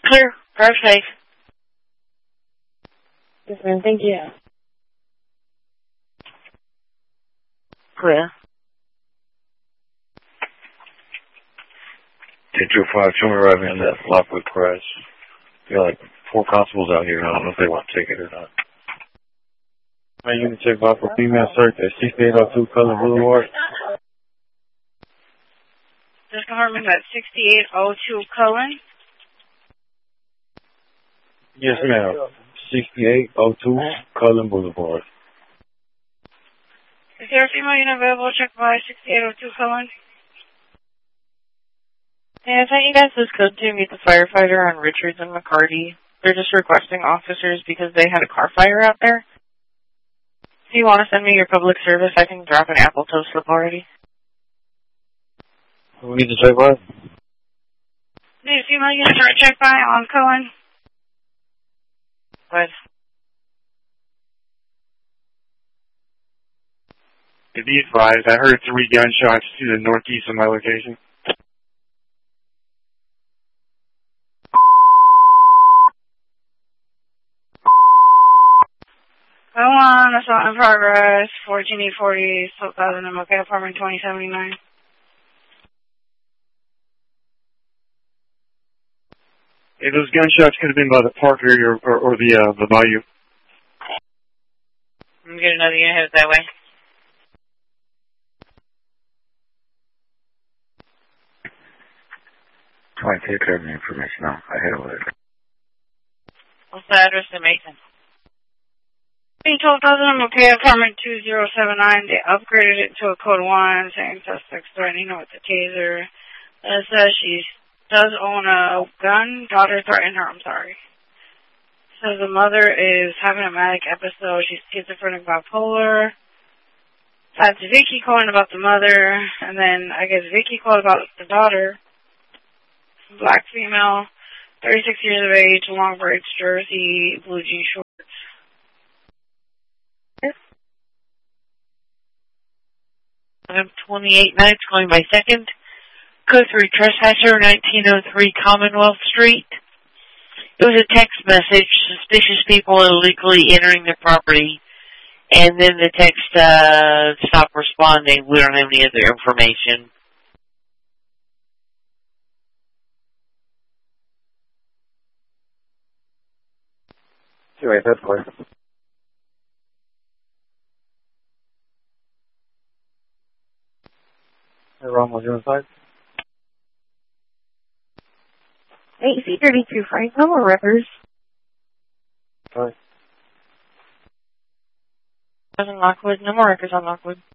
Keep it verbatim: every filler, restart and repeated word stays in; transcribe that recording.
Clear. Drive safe. Yes, ma'am. Thank you. Clear. ten two five, show me arriving on that Lockwood crash. You got like four constables out here. I don't know if they want to take it or not. Man, you can check out for female search at sixty-eight oh two Cullen Boulevard. This department at sixty-eight oh two Cullen. Yes, ma'am. sixty-eight oh two Cullen Boulevard. Is there a female unit available? Check by sixty-eight oh two Cullen. Hey, I thought you guys was code to meet the firefighter on Richards and McCarty. They're just requesting officers because they had a car fire out there. If you want to send me your public service, I can drop an apple toast slip already. We need to check by. Need a female unit start check by on Cullen. What? To be advised, I heard three gunshots to the northeast of my location. Oh one, assault in progress, fourteen eight forty, South Thousand M O K, apartment twenty seventy-nine. Hey, those gunshots could have been by the park area or, or, or the, uh, the bayou. I'm get another unit headed that way. Trying to take care of the information now. I head over there. What's the address in Macon? twelve thousand M O K, apartment two zero seven nine. They upgraded it to a code one, saying suspects threatening her with a taser. It says she does own a gun. Daughter threatened her. I'm sorry. Says the mother is having a manic episode. She's schizophrenic, bipolar. That's Vicky calling about the mother, and then I guess Vicky called about the daughter. Black female, thirty-six years of age, long braids, jersey, blue jean shorts. I'm twenty-eight nights going by second. Code three trespasser, nineteen oh three Commonwealth Street. It was a text message, suspicious people illegally entering the property. And then the text uh, stopped responding. We don't have any other information. Anyway, that's clear. Hey, Ron, was you inside? Hey, C thirty-two Frank, no more rippers. Sorry. On Lockwood, no more rippers on Lockwood.